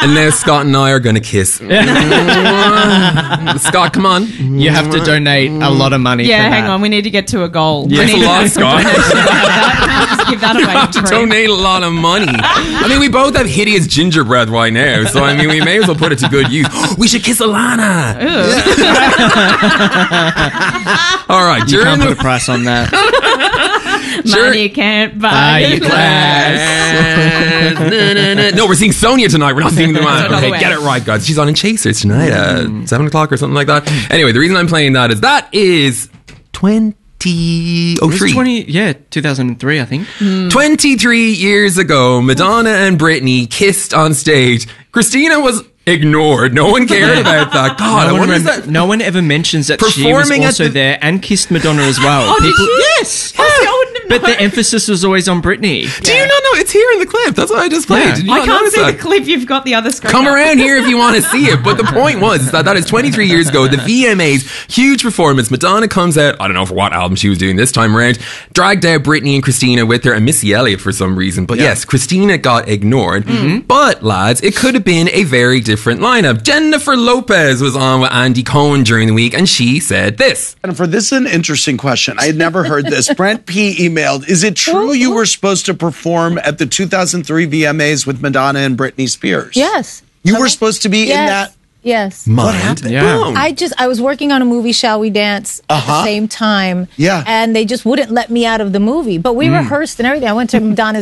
And now Scott and I are going to kiss. Scott, come on. You have to donate a lot of money for that. hang on. We need to get to a goal. Yes, we need a lot, to Scott. Just give that away. You have to for free. donate a lot of money. I mean, we both have hideous gingerbread right now, so I mean, we may as well put it to good use. We should kiss Alana. All right, You during can't put a the price on that. Money can't buy your class. No, we're seeing Sonia tonight. We're not seeing the man. Another Okay, way. get it right, guys. She's on in Chasers tonight at 7 o'clock or something like that. Anyway, the reason I'm playing that is 2003. It was 2003, I think. 23 years ago, Madonna and Britney kissed on stage. Christina was ignored. No one cared about that. God, I wonder if that... No one ever mentions that she was Performing at also the- there and kissed Madonna as well. Oh, did she? Yes. Oh, see, I wouldn't have But known. the emphasis was always on Britney. Do you not know? It's here in the clip. That's what I just played. Yeah. Did you I not can't notice see that? the clip. You've got the other screen. Come up. around here if you want to see it. But the point was that is 23 years ago, the VMAs, huge performance. Madonna comes out, I don't know for what album she was doing this time around, dragged out Britney and Christina with her and Missy Elliott for some reason. But yes, Christina got ignored. But lads, it could have been a very different lineup. Jennifer Lopez was on with Andy Cohen during the week and she said this. Jennifer, this is an interesting question. I had never heard this. Brent P. emailed, is it true you were supposed to perform at the 2003 VMAs with Madonna and Britney Spears? Yes. You were supposed to be in that? Yes. Mind happened? Yeah. blown. I was working on a movie, Shall We Dance, at the same time. Yeah. And they just wouldn't let me out of the movie. But we rehearsed and everything. I went to Madonna's